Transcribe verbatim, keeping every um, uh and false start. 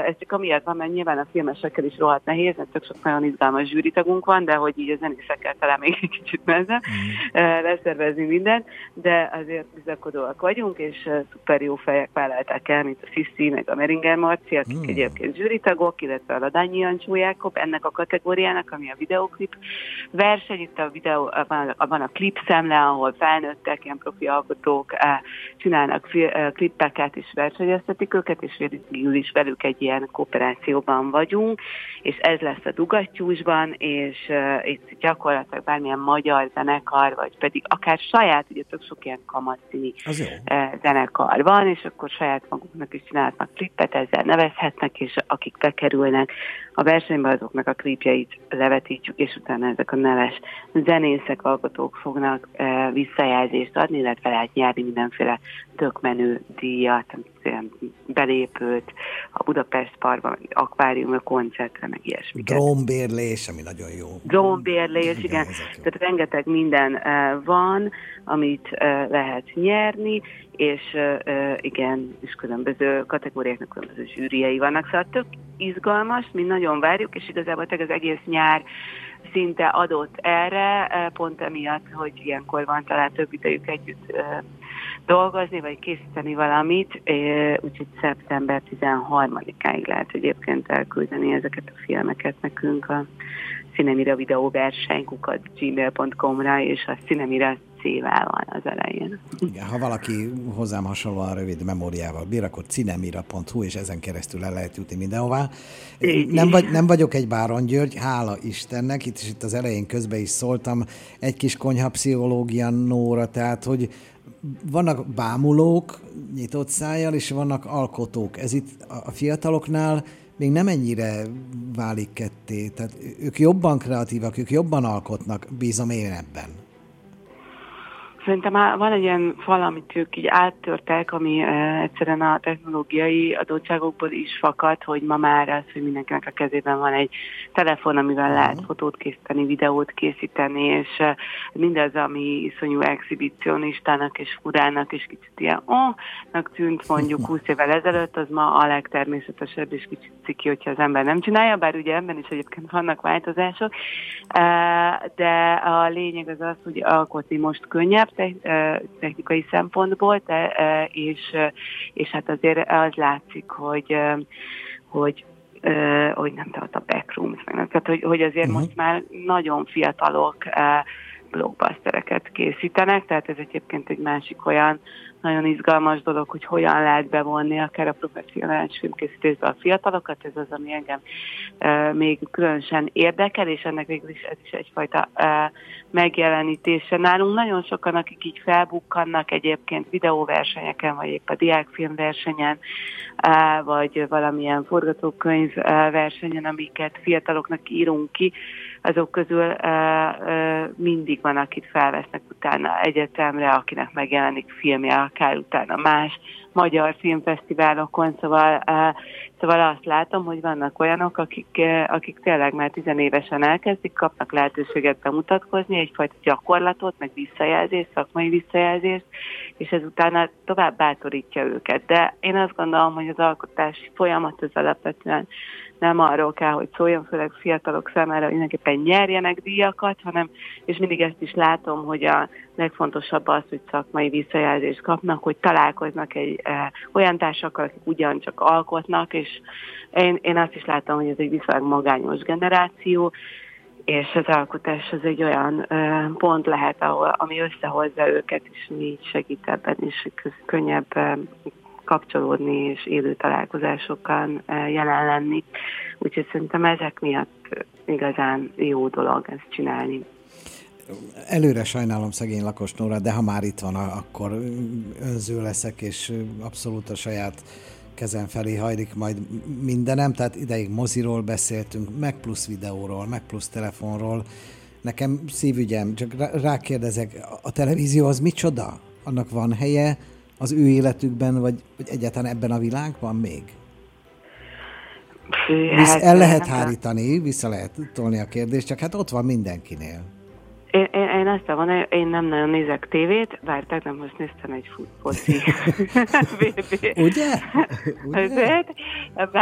ez csak amiatt van, mert nyilván a filmesekkel is rohadt nehéz, mert tök sok nagyon izgalmas zsűritagunk van, de hogy így a zenészekkel talán még egy kicsit mezze mm. leszervezni mindent, de azért bizakodóak vagyunk, és szuper jó fejek vállalták el, mint a Sziszi, meg a Meringer Marci, akik mm. egyébként zsűritagok, illetve a Ladányi Jancsó Jákob ennek a kategóriának, ami a videóklip verseny. Itt a videó, van, van a klipszemle, ahol felnőttek, ilyen profi alkotók csinálnak klippeket és versenyeztetik őket, és végül is velük egy ilyen kooperációban vagyunk, és ez lesz a Dugattyúsban, és uh, itt gyakorlatilag bármilyen magyar zenekar, vagy pedig akár saját, ugye tök sok ilyen kamatszíni uh, zenekar van, és akkor saját maguknak is csinálhatnak klippet, ezzel nevezhetnek, és akik bekerülnek a versenybe, azoknak a klipjeit levetítjük, és utána ezek a neves zenészek, alkotók fognak uh, visszajelzést adni, illetve lehet nyerni mindenféle tök menő díjat, belépőt a Budapest Parkban, akvárium, a koncertre, meg ilyesmiket. Drónbérlés, ami nagyon jó. Drónbérlés, igen. igen. Tehát rengeteg minden uh, van, amit uh, lehet nyerni, és uh, igen, és különböző kategóriáknak különböző zsűriei vannak. Szóval tök izgalmas, mi nagyon várjuk, és igazából az egész nyár szinte adott erre, pont emiatt, hogy ilyenkor van talán több idejük együtt dolgozni, vagy készíteni valamit, úgyhogy szeptember tizenharmadikáig lehet egyébként elküldeni ezeket a filmeket nekünk a Cinemira videóversenykukat gmail pont com-ra, és a Cinemira C-vel van az elején. Igen, ha valaki hozzám hasonlóan rövid memóriával bír, akkor cinemira pont hu, és ezen keresztül el lehet jutni mindenhová. Nem, vagy, nem vagyok egy Báron György, hála Istennek, itt is itt az elején közben is szóltam, egy kis konyhapszichológia Nóra, tehát, hogy vannak bámulók nyitott szájjal, és vannak alkotók. Ez itt a fiataloknál még nem ennyire válik ketté. Tehát ők jobban kreatívak, ők jobban alkotnak, bízom én ebben. Szerintem van egy ilyen fal, amit ők így áttörtek, ami e, egyszerűen a technológiai adottságokból is fakad, hogy ma már az, hogy mindenkinek a kezében van egy telefon, amivel uh-huh. lehet fotót készíteni, videót készíteni, és e, mindez, ami iszonyú exhibicionistának és furának, és kicsit ilyen oh-nak tűnt mondjuk húsz évvel ezelőtt, az ma a legtermészetesebb, és kicsit ciki, hogyha az ember nem csinálja, bár ugye ebben is egyébként vannak változások, e, de a lényeg az az, hogy alkotni most könnyebb, technikai szempontból, de, és, és hát azért az látszik, hogy, hogy, hogy nem tart a backrooms, tehát hogy, hogy azért uh-huh. most már nagyon fiatalok blockbustereket készítenek, tehát ez egyébként egy másik olyan nagyon izgalmas dolog, hogy hogyan lehet bevonni akár a professzionális filmkészítésbe a fiatalokat, ez az, ami engem e, még különösen érdekel, és ennek végül is ez is egyfajta e, megjelenítése. Nálunk nagyon sokan, akik így felbukkannak egyébként videóversenyeken, vagy épp a diákfilmversenyen, e, vagy valamilyen forgatókönyv e, versenyen, amiket fiataloknak írunk ki, azok közül uh, uh, mindig van, akit felvesznek utána egyetemre, akinek megjelenik filmje, akár utána más magyar filmfesztiválokon, szóval, uh, szóval azt látom, hogy vannak olyanok, akik, uh, akik tényleg már tizenévesen elkezdik, kapnak lehetőséget bemutatkozni, egyfajta gyakorlatot, meg visszajelzést, szakmai visszajelzést, és ez utána tovább bátorítja őket. De én azt gondolom, hogy az alkotási folyamat az alapvetően nem arról kell, hogy szóljon, főleg fiatalok számára, hogy mindenképpen nyerjenek díjakat, hanem, és mindig ezt is látom, hogy a legfontosabb az, hogy szakmai visszajelzést kapnak, hogy találkoznak egy e, olyan társakkal, akik ugyancsak alkotnak, és én, én azt is látom, hogy ez egy viszonylag magányos generáció, és az alkotás az egy olyan e, pont lehet, ahol, ami összehozza őket, és mi így segít ebben is könnyebb e, kapcsolódni és élő találkozásokon jelen lenni. Úgyhogy szerintem ezek miatt igazán jó dolog ezt csinálni. Előre sajnálom szegény Lakos Nóra, de ha már itt van, akkor önző leszek, és abszolút a saját kezem felé hajlik majd mindenem. Tehát ideig moziról beszéltünk, meg plusz videóról, meg plusz telefonról. Nekem szívügyem, csak rákérdezek, a televízió az micsoda? Annak van helye az ő életükben, vagy, vagy egyáltalán ebben a világban még? Visz, el lehet hárítani, vissza lehet tolni a kérdést, csak hát ott van mindenkinél. Én, én, én azt mondom, én nem nagyon nézek tévét, bár tegnap most néztem egy foci. Ugye? Ugye?